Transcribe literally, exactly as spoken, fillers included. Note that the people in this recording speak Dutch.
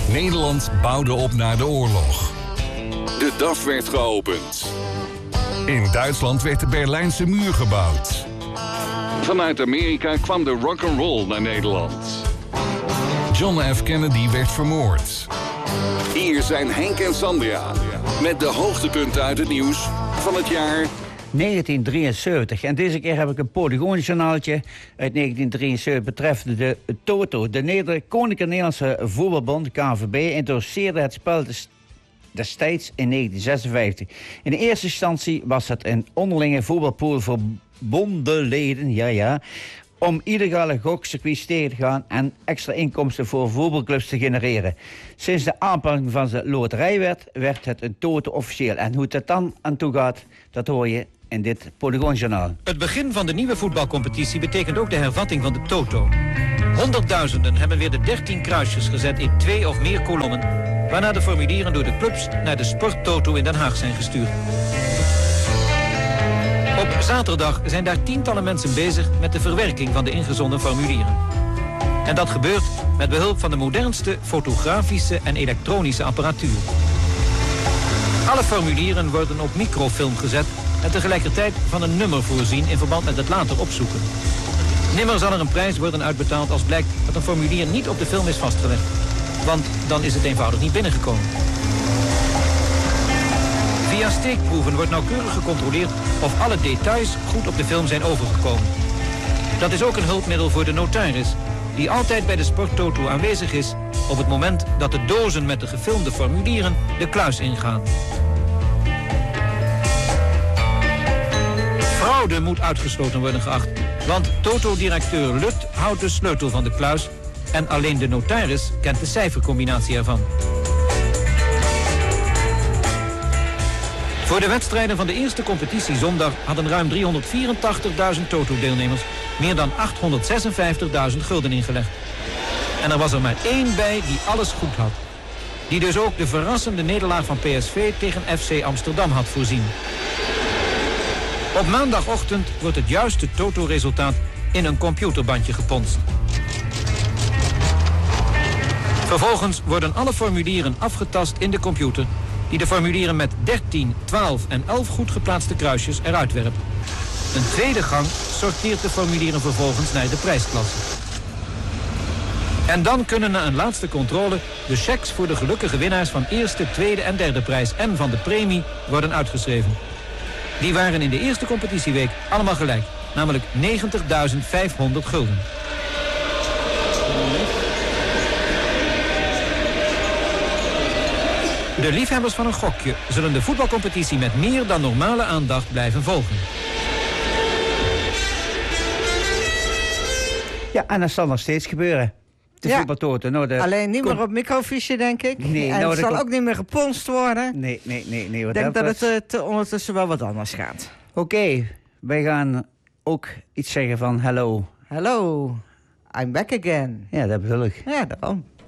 Nederland bouwde op na de oorlog. De D A F werd geopend. In Duitsland werd de Berlijnse muur gebouwd. Vanuit Amerika kwam de rock'n'roll naar Nederland. John F. Kennedy werd vermoord. Hier zijn Henk en Sandra met de hoogtepunten uit het nieuws van het jaar negentien drieënzeventig. En deze keer heb ik een Polygoonjournaaltje uit negentien drieënzeventig betreffende de Toto. De Neder- Koninklijke Nederlandse Voetbalbond, de K N V B, introduceerde het spel destijds in negentien zesenvijftig. In de eerste instantie was het een onderlinge voetbalpool voor bondenleden, ja ja, om illegale gokcircuits tegen te gaan en extra inkomsten voor voetbalclubs te genereren. Sinds de aanpassing van de loterijwet werd het een Toto officieel. En hoe het dan aan toe gaat, dat hoor je in dit Polygoonjournaal. Het begin van de nieuwe voetbalcompetitie betekent ook de hervatting van de Toto. Honderdduizenden hebben weer de dertien kruisjes gezet in twee of meer kolommen, waarna de formulieren door de clubs naar de Sport-Toto in Den Haag zijn gestuurd. Op zaterdag zijn daar tientallen mensen bezig met de verwerking van de ingezonden formulieren. En dat gebeurt met behulp van de modernste fotografische en elektronische apparatuur. Alle formulieren worden op microfilm gezet en tegelijkertijd van een nummer voorzien in verband met het later opzoeken. Nimmer zal er een prijs worden uitbetaald als blijkt dat een formulier niet op de film is vastgelegd. Want dan is het eenvoudig niet binnengekomen. Via steekproeven wordt nauwkeurig gecontroleerd of alle details goed op de film zijn overgekomen. Dat is ook een hulpmiddel voor de notaris, die altijd bij de Sport-Toto aanwezig is op het moment dat de dozen met de gefilmde formulieren de kluis ingaan. Fraude moet uitgesloten worden geacht, want Toto-directeur Lut houdt de sleutel van de kluis en alleen de notaris kent de cijfercombinatie ervan. Voor de wedstrijden van de eerste competitie zondag hadden ruim driehonderdvierentachtigduizend Toto-deelnemers meer dan achthonderdzesenvijftigduizend gulden ingelegd. En er was er maar één bij die alles goed had. Die dus ook de verrassende nederlaag van P S V tegen F C Amsterdam had voorzien. Op maandagochtend wordt het juiste Toto-resultaat in een computerbandje geponst. Vervolgens worden alle formulieren afgetast in de computer, die de formulieren met dertien, twaalf en elf goed geplaatste kruisjes eruit werpt. Een tweede gang sorteert de formulieren vervolgens naar de prijsklasse. En dan kunnen na een laatste controle de cheques voor de gelukkige winnaars van eerste, tweede en derde prijs en van de premie worden uitgeschreven. Die waren in de eerste competitieweek allemaal gelijk, namelijk negentigduizend vijfhonderd gulden. De liefhebbers van een gokje zullen de voetbalcompetitie met meer dan normale aandacht blijven volgen. Ja, en dat zal nog steeds gebeuren. De ja. voetbaltoto. Nou, de Alleen niet kom... meer op microfiche, denk ik. Nee, en nou, het zal kom... ook niet meer geponst worden. Nee, nee, nee. nee ik denk dat het uh, te ondertussen wel wat anders gaat. Oké, okay, wij gaan ook iets zeggen van hello. Hello, I'm back again. Ja, dat bedoel ik. Ja, daarom.